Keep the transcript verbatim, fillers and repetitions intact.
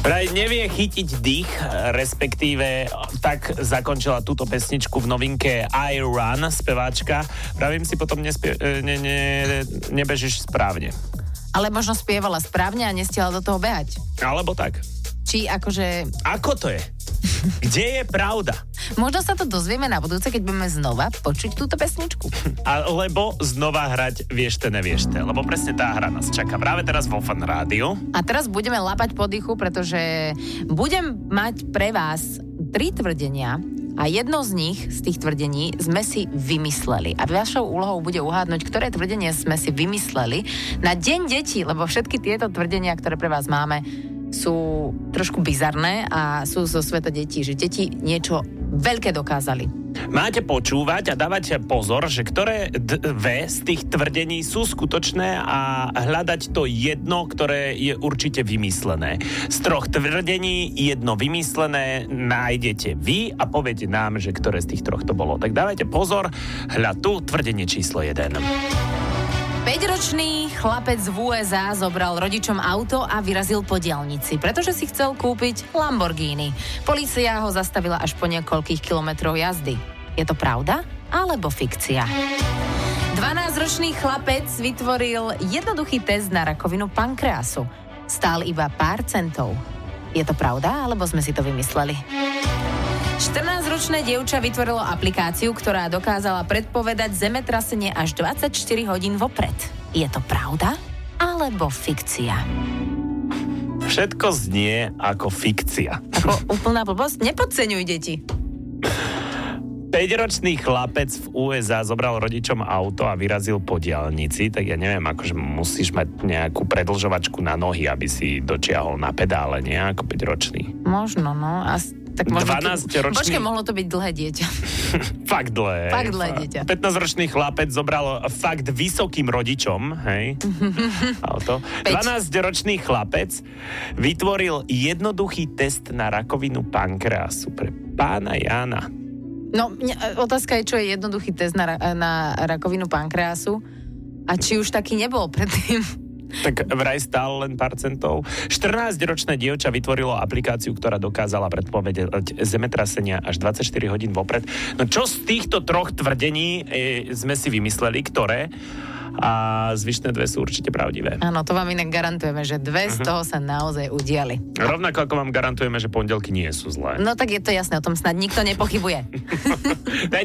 Vraj nevie chytiť dých, respektíve tak zakončila túto pesničku v novinke I Run, speváčka. Pravím si, potom nespie, ne, ne, nebežíš správne. Ale možno spievala správne a nestihla do toho behať. Alebo tak. Či akože... Ako to je? Kde je pravda? Možno sa to dozvieme na budúce, keď budeme znova počuť túto pesničku. Alebo znova hrať Viešte, neviešte. Lebo presne tá hra nás čaká práve teraz vo Fan Rádiu. A teraz budeme lapať po dychu, pretože budem mať pre vás tri tvrdenia a jedno z nich, z tých tvrdení, sme si vymysleli. A vašou úlohou bude uhádnuť, ktoré tvrdenie sme si vymysleli na Deň detí, lebo všetky tieto tvrdenia, ktoré pre vás máme, sú trošku bizarné a sú zo sveta detí, že deti niečo veľké dokázali. Máte počúvať a dávať pozor, že ktoré dve z tých tvrdení sú skutočné a hľadať to jedno, ktoré je určite vymyslené. Z troch tvrdení jedno vymyslené nájdete vy a poviete nám, že ktoré z tých troch to bolo. Tak dávajte pozor, hľad tu tvrdenie číslo jeden. päťročný chlapec v ú es á zobral rodičom auto a vyrazil po diaľnici, pretože si chcel kúpiť Lamborghini. Polícia ho zastavila až po niekoľkých kilometroch jazdy. Je to pravda alebo fikcia? dvanásťročný chlapec vytvoril jednoduchý test na rakovinu pankreasu. Stál iba pár centov. Je to pravda alebo sme si to vymysleli? štrnásťročné dievča vytvorilo aplikáciu, ktorá dokázala predpovedať zemetrasenie až dvadsaťštyri hodín vopred. Je to pravda alebo fikcia? Všetko znie ako fikcia. Ako úplná blbosť? Nepodceňuj deti. päťročný chlapec v ú es á zobral rodičom auto a vyrazil po diaľnici, tak ja neviem, akože musíš mať nejakú predĺžovačku na nohy, aby si dočiahol na pedále, nie? Ako päťročný. Možno, no. A tak možno dvanásťročný... Počkej, mohlo to byť dlhé dieťa. Fakt dlhé. Fakt dlhé dieťa. pätnásťročný chlapec zobral fakt vysokým rodičom, hej, auto. dvanásťročný chlapec vytvoril jednoduchý test na rakovinu pankreasu pre pána Jána. No, otázka je, čo je jednoduchý test na, na rakovinu pankreasu a či už taký nebol predtým. Tak vraj stál len pár centov. štrnásťročné dievča vytvorilo aplikáciu, ktorá dokázala predpovedať zemetrasenia až dvadsaťštyri hodín vopred. No čo z týchto troch tvrdení e, sme si vymysleli, ktoré? A zvyšné dve sú určite pravdivé. Áno, to vám inak garantujeme, že dve uh-huh. z toho sa naozaj udiali. Rovnako ako vám garantujeme, že pondelky nie sú zlé. No tak je to jasné, o tom snad nikto nepochybuje. Dajte